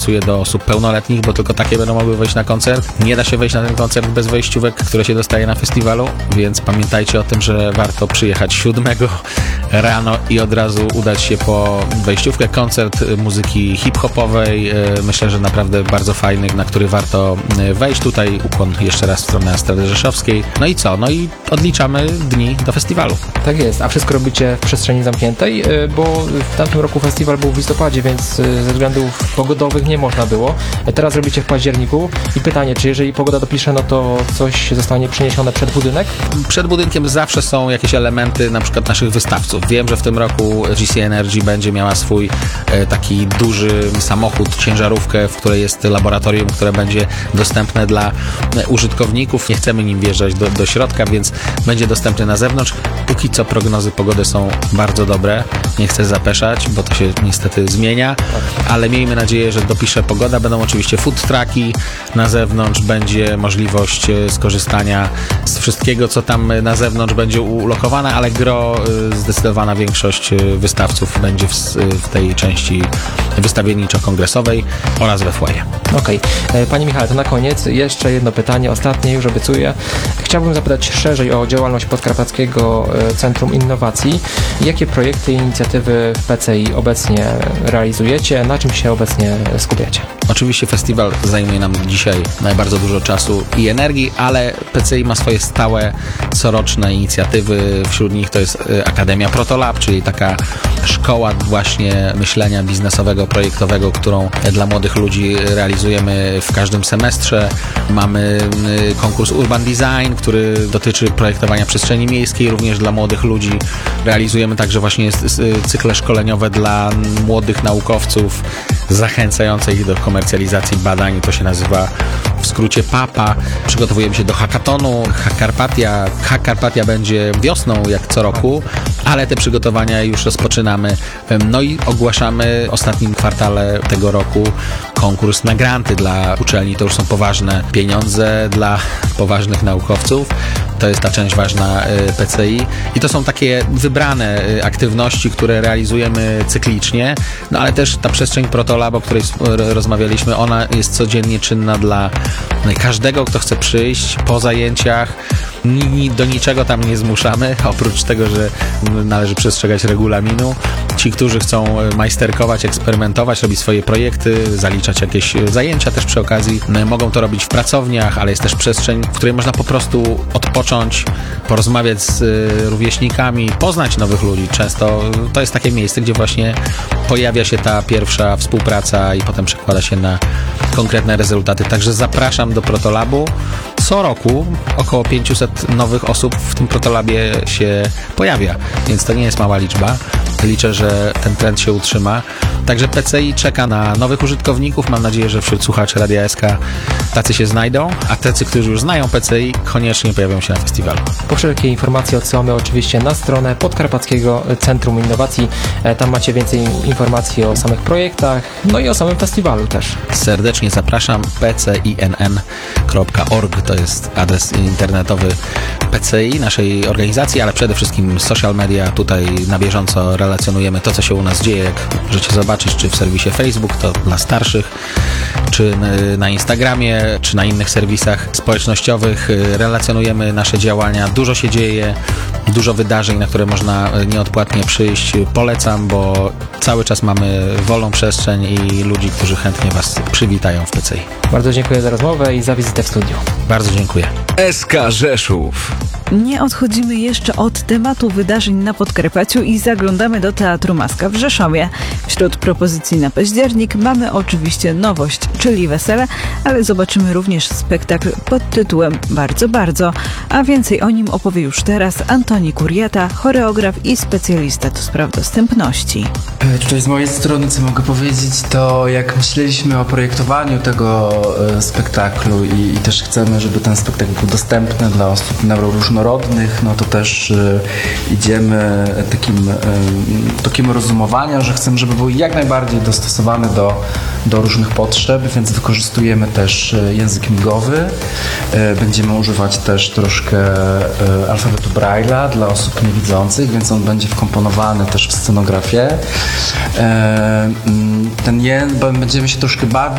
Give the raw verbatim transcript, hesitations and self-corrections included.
adresuje do osób pełnoletnich, bo tylko takie będą mogły wejść na koncert. Nie da się wejść na ten koncert bez wejściówek, które się dostaje na festiwalu, więc pamiętajcie o tym, że warto przyjechać siódmego rano i od razu udać się po wejściówkę. Koncert muzyki hip-hopowej, myślę, że naprawdę bardzo fajny, na który warto wejść. Tutaj ukłon jeszcze raz w stronę Estrady Rzeszowskiej. No i co? No i odliczamy dni do festiwalu. Tak jest, a wszystko robicie w przestrzeni zamkniętej, bo w tamtym roku festiwal był w listopadzie, więc ze względów pogodowych nie można było. Teraz robicie w październiku i pytanie, czy jeżeli pogoda dopisze, no to coś zostanie przeniesione przed budynek? Przed budynkiem zawsze są jakieś elementy, na przykład naszych wystawców. Wiem, że w tym roku G C Energy będzie miała swój e, taki duży samochód, ciężarówkę, w której jest laboratorium, które będzie dostępne dla e, użytkowników. Nie chcemy nim wjeżdżać do, do środka, więc będzie dostępny na zewnątrz. Póki co prognozy pogody są bardzo dobre. Nie chcę zapeszać, bo to się niestety zmienia, ale miejmy nadzieję, że dopisze pogoda. Będą oczywiście food trucki na zewnątrz, będzie możliwość skorzystania z wszystkiego, co tam na zewnątrz będzie ulokowane, ale gro, zdecydowana większość wystawców będzie w, w tej części wystawienniczo-kongresowej oraz we foyer. Okej. Okay. Panie Michale, to na koniec jeszcze jedno pytanie, ostatnie, już obiecuję. Chciałbym zapytać szerzej o działalność Podkarpackiego Centrum Innowacji. Jakie projekty i inicjatywy w P C I obecnie realizujecie? Na czym się obecnie skupiacie? Oczywiście festiwal zajmuje nam dzisiaj bardzo dużo czasu i energii, ale P C I ma swoje stałe, coroczne inicjatywy. Wśród nich to jest Akademia Protolab, czyli taka szkoła właśnie myślenia biznesowego, projektowego, którą dla młodych ludzi realizujemy w każdym semestrze. Mamy konkurs Urban Design, który dotyczy projektowania przestrzeni miejskiej, również dla młodych ludzi. Realizujemy także właśnie cykle szkoleniowe dla młodych naukowców, zachęcające ich do komercjalizacji badań. To się nazywa w skrócie PAPA. Przygotowujemy się do hackathonu. Hackarpatia. Hackarpatia będzie wiosną, jak co roku, ale te przygotowania już rozpoczynamy. No i ogłaszamy w ostatnim kwartale tego roku konkurs na granty dla uczelni. To już są poważne pieniądze dla poważnych naukowców. To jest ta część ważna P C I i to są takie wybrane aktywności, które realizujemy cyklicznie, no ale też ta przestrzeń Protolab, o której rozmawialiśmy, ona jest codziennie czynna dla każdego, kto chce przyjść po zajęciach. Do niczego tam nie zmuszamy, oprócz tego, że należy przestrzegać regulaminu. Ci, którzy chcą majsterkować, eksperymentować, robić swoje projekty, zaliczać jakieś zajęcia też przy okazji, mogą to robić w pracowniach, ale jest też przestrzeń, w której można po prostu odpocząć, porozmawiać z rówieśnikami, poznać nowych ludzi. Często to jest takie miejsce, gdzie właśnie pojawia się ta pierwsza współpraca i potem przekłada się na konkretne rezultaty. Także zapraszam do Protolabu. Co roku około pięćset nowych osób w tym Protolabie się pojawia, więc to nie jest mała liczba. Liczę, że ten trend się utrzyma. Także P C I czeka na nowych użytkowników. Mam nadzieję, że wśród słuchaczy Radia S K tacy się znajdą, a tacy, którzy już znają P C I, koniecznie pojawią się na festiwalu. Po wszelkie informacje odsyłamy oczywiście na stronę Podkarpackiego Centrum Innowacji. Tam macie więcej informacji o samych projektach, no i o samym festiwalu też. Serdecznie zapraszam. p c i n n kropka org to jest adres internetowy P C I, naszej organizacji, ale przede wszystkim social media. Tutaj na bieżąco relacjonujemy to, co się u nas dzieje, jak możecie zobaczyć, czy w serwisie Facebook, to dla starszych, czy na Instagramie, czy na innych serwisach społecznościowych. Relacjonujemy nasze działania. Dużo się dzieje, dużo wydarzeń, na które można nieodpłatnie przyjść. Polecam, bo cały czas mamy wolną przestrzeń i ludzi, którzy chętnie Was przywitają w P C I. Bardzo dziękuję za rozmowę i za wizytę w studiu. Bardzo dziękuję. S K Rzeszów. Nie odchodzimy jeszcze od tematu wydarzeń na Podkarpaciu i zaglądamy do Teatru Maska w Rzeszowie. Wśród propozycji na październik mamy oczywiście nowość, czyli Wesele, ale zobaczymy również spektakl pod tytułem Bardzo, bardzo, a więcej o nim opowie już teraz Antoni Kuriata, choreograf i specjalista do spraw dostępności. Tutaj z mojej strony, co mogę powiedzieć, to jak myśleliśmy o projektowaniu tego e, spektaklu i, i też chcemy, żeby ten spektakl był dostępny dla osób neuroróżnorodnych, no to też e, idziemy takim e, takim rozumowania, że chcemy, żeby był jak najbardziej dostosowany do, do różnych potrzeb, więc wykorzystujemy też język migowy. E, będziemy używać też troszkę e, alfabetu Braille'a dla osób niewidzących, więc on będzie wkomponowany też w scenografię. Ten jen, będziemy się troszkę bawić